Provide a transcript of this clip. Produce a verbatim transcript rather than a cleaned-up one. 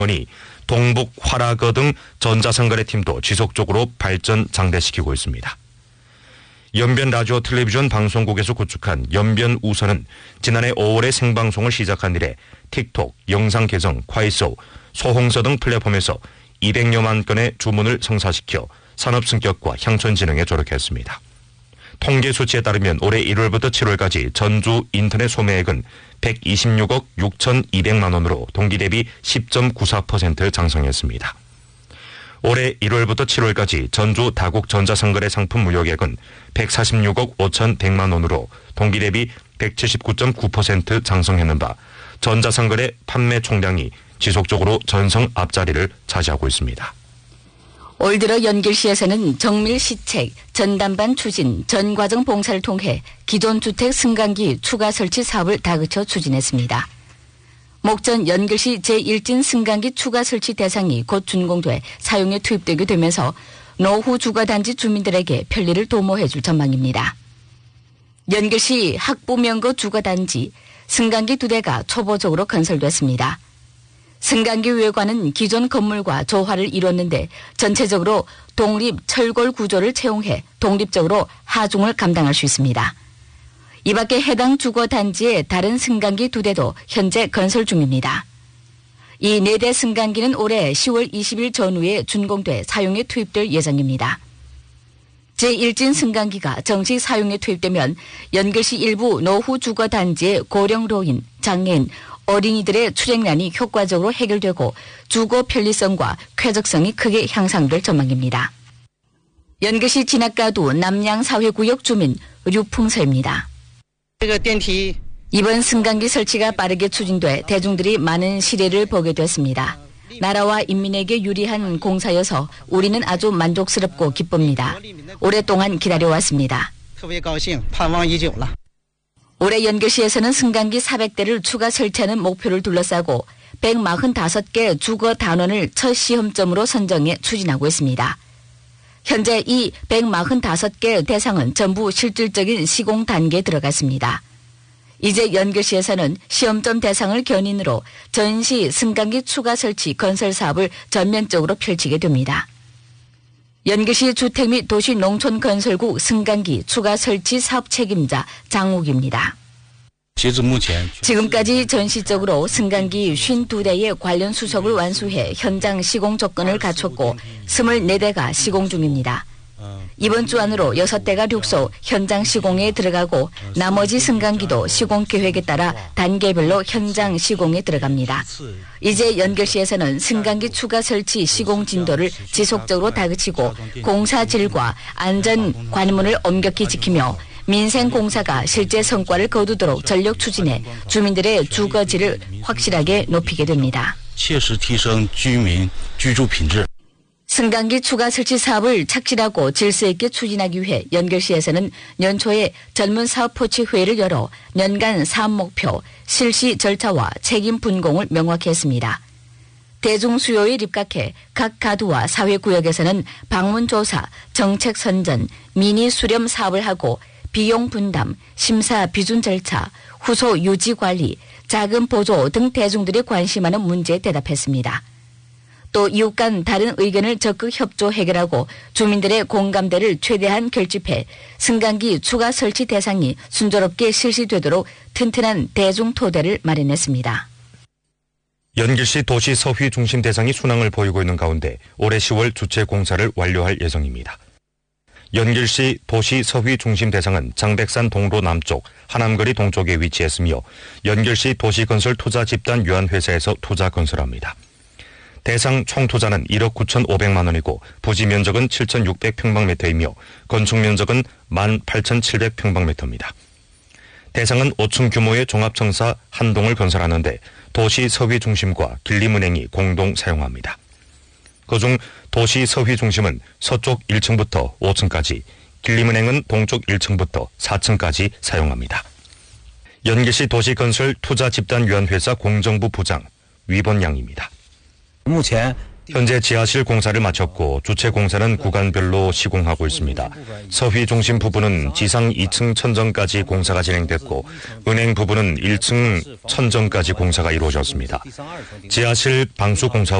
이 동북 화라거 등 전자상거래 팀도 지속적으로 발전 장대시키고 있습니다. 연변 라디오 텔레비전 방송국에서 구축한 연변 우선은 지난해 오월에 생방송을 시작한 이래 틱톡, 영상 계정, 콰이소, 소홍서 등 플랫폼에서 이백여만 건의 주문을 성사시켜 산업 승격과 향천 진흥에 조력했습니다. 통계 수치에 따르면 올해 일월부터 칠월까지 전주 인터넷 소매액은 백이십육억 육천이백만 원으로 동기 대비 십 점 구사 퍼센트 장성했습니다. 올해 일월부터 칠월까지 전주 다국 전자상거래 상품 무역액은 백사십육억 오천백만 원으로 동기 대비 백칠십구 점 구 퍼센트 장성했는 바 전자상거래 판매 총량이 지속적으로 전성 앞자리를 차지하고 있습니다. 올 들어 연길시에서는 정밀 시책, 전담반 추진, 전과정 봉사를 통해 기존 주택 승강기 추가 설치 사업을 다그쳐 추진했습니다. 목전 연길시 제일 진 승강기 추가 설치 대상이 곧 준공돼 사용에 투입되게 되면서 노후 주거단지 주민들에게 편리를 도모해 줄 전망입니다. 연길시 학부명거 주거단지 승강기 두 대가 초보적으로 건설됐습니다. 승강기 외관은 기존 건물과 조화를 이뤘는데 전체적으로 독립 철골 구조를 채용해 독립적으로 하중을 감당할 수 있습니다. 이 밖에 해당 주거단지의 다른 승강기 두 대도 현재 건설 중입니다. 이 네 대 승강기는 올해 시월 이십일 전후에 준공돼 사용에 투입될 예정입니다. 제일 진 승강기가 정식 사용에 투입되면 연길시 일부 노후 주거단지의 고령로인, 장애인, 어린이들의 출행난이 효과적으로 해결되고 주거 편리성과 쾌적성이 크게 향상될 전망입니다. 연길시 진압가두 남양사회구역 주민 류풍서입니다. 이번 승강기 설치가 빠르게 추진돼 대중들이 많은 시대를 보게 됐습니다. 나라와 인민에게 유리한 공사여서 우리는 아주 만족스럽고 기쁩니다. 오랫동안 기다려왔습니다. 올해 연길시에서는 승강기 사백 대를 추가 설치하는 목표를 둘러싸고 백사십오 개 주거 단원을 첫 시험점으로 선정해 추진하고 있습니다. 현재 이 백사십오 개 대상은 전부 실질적인 시공 단계에 들어갔습니다. 이제 연길시에서는 시험점 대상을 견인으로 전시 승강기 추가 설치 건설 사업을 전면적으로 펼치게 됩니다. 연길시 주택 및 도시농촌건설국 승강기 추가 설치 사업 책임자 장욱입니다. 지금까지 전시적으로 승강기 오십이 대의 관련 수속을 완수해 현장 시공 조건을 갖췄고 이십사 대가 시공 중입니다. 이번 주 안으로 여섯 대가 륙소 현장 시공에 들어가고 나머지 승강기도 시공 계획에 따라 단계별로 현장 시공에 들어갑니다. 이제 연길시에서는 승강기 추가 설치 시공 진도를 지속적으로 다그치고 공사 질과 안전 관문을 엄격히 지키며 민생 공사가 실제 성과를 거두도록 전력 추진해 주민들의 주거질을 확실하게 높이게 됩니다. 승강기 추가 설치 사업을 착실하고 질서 있게 추진하기 위해 연길시에서는 연초에 젊은 사업 포치 회의를 열어 년간 사업 목표, 실시 절차와 책임 분공을 명확히 했습니다. 대중 수요에 입각해 각 가두와 사회구역에서는 방문 조사, 정책 선전, 민의 수렴 사업을 하고 비용 분담, 심사 비준 절차, 후소 유지 관리, 자금 보조 등 대중들이 관심하는 문제에 대답했습니다. 또 이웃 간 다른 의견을 적극 협조 해결하고 주민들의 공감대를 최대한 결집해 승강기 추가 설치 대상이 순조롭게 실시되도록 튼튼한 대중 토대를 마련했습니다. 연길시 도시 서휘 중심 대상이 순항을 보이고 있는 가운데 올해 시월 주체 공사를 완료할 예정입니다. 연길시 도시 서휘 중심 대상은 장백산 동로 남쪽, 하남거리 동쪽에 위치했으며 연길시 도시건설 투자 집단 유한회사에서 투자 건설합니다. 대상 총 투자는 일억 구천오백만 원이고 부지 면적은 칠천육백 평방미터이며 건축 면적은 만 팔천칠백 평방미터입니다. 대상은 오 층 규모의 종합청사 한 동을 건설하는데 도시 서휘 중심과 길림은행이 공동 사용합니다. 그중 도시 서휘 중심은 서쪽 일 층부터 오 층까지, 길림은행은 동쪽 일 층부터 사 층까지 사용합니다. 연길시 도시건설 투자집단위원회사 공정부 부장 위본양입니다. 현재 지하실 공사를 마쳤고 주체 공사는 구간별로 시공하고 있습니다. 서휘 중심 부분은 지상 이 층 천정까지 공사가 진행됐고 은행 부분은 일 층 천정까지 공사가 이루어졌습니다. 지하실 방수 공사